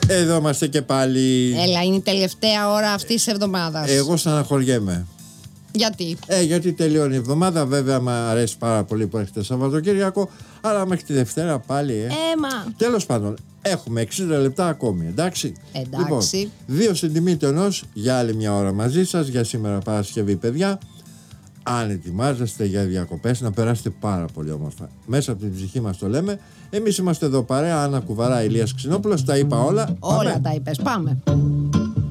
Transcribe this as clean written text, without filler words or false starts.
Εδώ είμαστε και πάλι. Έλα, είναι η τελευταία ώρα αυτής της εβδομάδας. Εγώ στεναχωριέμαι. Γιατί? Γιατί τελειώνει η εβδομάδα. Βέβαια, μου αρέσει πάρα πολύ που έχετε Σαββατοκύριακο. Αλλά μέχρι τη Δευτέρα πάλι. Έμα. Τέλος πάντων, έχουμε 60 λεπτά ακόμη. Εντάξει. Εντάξει. Λοιπόν, 2 στην τιμή του ενός για άλλη μια ώρα μαζί σας. Για σήμερα Παρασκευή, παιδιά. Αν ετοιμάζεστε για διακοπές, να περάσετε πάρα πολύ όμορφα. Μέσα από την ψυχή μας το λέμε. Εμείς είμαστε εδώ παρέα. Άννα Κουβαρά, Ηλίας Ξινόπουλος. Τα είπα όλα. Όλα τα είπες. Πάμε.